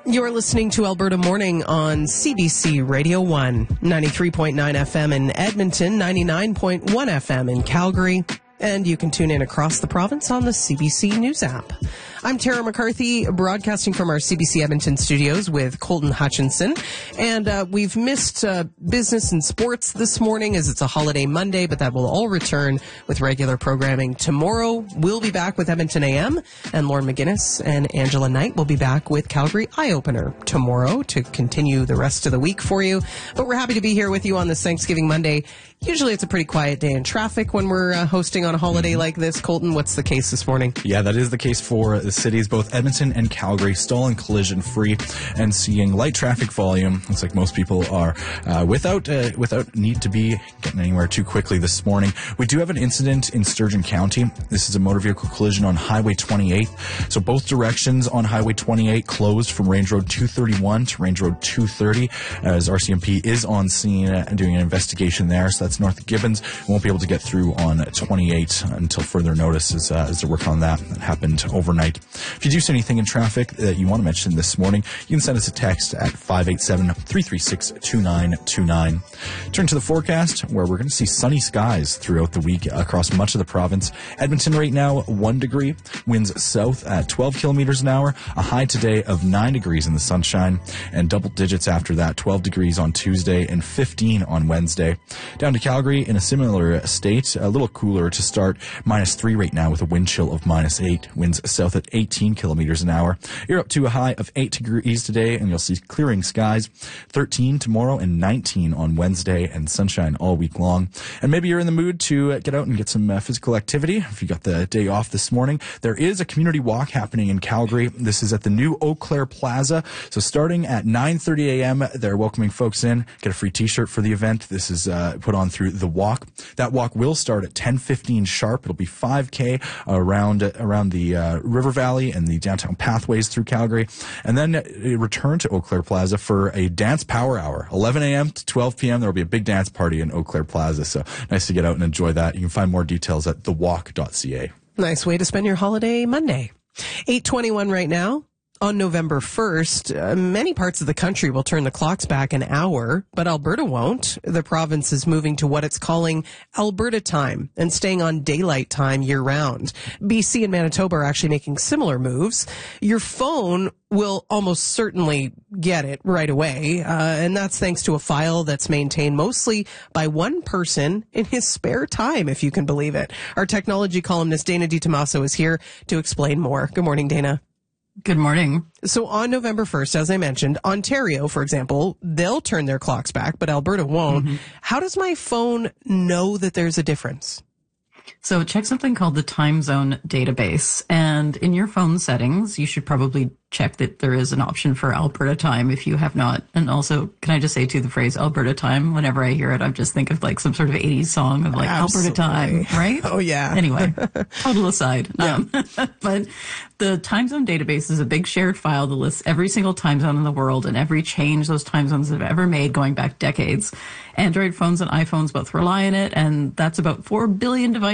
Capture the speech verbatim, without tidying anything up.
You're listening to Alberta Morning on C B C Radio one, ninety-three point nine F M in Edmonton, ninety-nine point one F M in Calgary, and you can tune in across the province on the C B C News app. I'm Tara McCarthy, broadcasting from our C B C Edmonton studios with Colton Hutchinson. And uh, we've missed uh, business and sports this morning as it's a holiday Monday, but that will all return with regular programming tomorrow. We'll be back with Edmonton A M, and Lauren McGinnis and Angela Knight will be back with Calgary Eye Opener tomorrow to continue the rest of the week for you. But we're happy to be here with you on this Thanksgiving Monday. Usually it's a pretty quiet day in traffic when we're uh, hosting on a holiday like this. Colton, what's the case this morning? Yeah, that is the case for the cities, both Edmonton and Calgary, stalling collision free and seeing light traffic volume. Looks like most people are uh, without uh, without need to be getting anywhere too quickly this morning. We do have an incident in Sturgeon County. This is a motor vehicle collision on Highway twenty-eight. So both directions on Highway twenty-eight closed from Range Road two thirty-one to Range Road two thirty, as R C M P is on scene and doing an investigation there. So that's north of Gibbons. We won't be able to get through on twenty-eight until further notice as, uh, as they're working on that. That happened overnight. If you do see anything in traffic that you want to mention this morning, you can send us a text at five eight seven, three three six, two nine two nine. Turn to the forecast, where we're going to see sunny skies throughout the week across much of the province. Edmonton right now, one degree. Winds south at twelve kilometers an hour. A high today of nine degrees in the sunshine, and double digits after that, twelve degrees on Tuesday and fifteen on Wednesday. Down to Calgary in a similar state, a little cooler to start, minus three right now with a wind chill of minus eight. Winds south at eighteen kilometers an hour. You're up to a high of eight degrees today, and you'll see clearing skies. thirteen tomorrow and nineteen on Wednesday, and sunshine all week long. And maybe you're in the mood to uh, get out and get some uh, physical activity. If you got the day off this morning, there is a community walk happening in Calgary. This is at the new Eau Claire Plaza. So starting at nine thirty a.m., they're welcoming folks in. Get a free t-shirt for the event. This is uh, put on through the walk. That walk will start at ten fifteen sharp. It'll be five K around around the uh, River Valley and the downtown pathways through Calgary, and then uh, return to Eau Claire Plaza for a dance power hour, eleven a.m. to twelve p.m. There will be a big dance party in Eau Claire Plaza, so nice to get out and enjoy that. You can find more details at the walk dot c a. Nice way to spend your holiday Monday. eight twenty-one right now. On November first, uh, many parts of the country will turn the clocks back an hour, but Alberta won't. The province is moving to what it's calling Alberta time and staying on daylight time year-round. B C and Manitoba are actually making similar moves. Your phone will almost certainly get it right away, uh, and that's thanks to a file that's maintained mostly by one person in his spare time, if you can believe it. Our technology columnist Dana DiTomaso is here to explain more. Good morning, Dana. Good morning. So on November first, as I mentioned, Ontario, for example, they'll turn their clocks back, but Alberta won't. Mm-hmm. How does my phone know that there's a difference? So check something called the time zone database. And in your phone settings, you should probably check that there is an option for Alberta time if you have not. And also, can I just say to the phrase Alberta time, whenever I hear it, I just think of like some sort of eighties song of like Absolutely. Alberta time, right? Oh, yeah. Anyway, total aside. Yeah. Um, but the time zone database is a big shared file that lists every single time zone in the world and every change those time zones have ever made going back decades. Android phones and iPhones both rely on it, and that's about four billion devices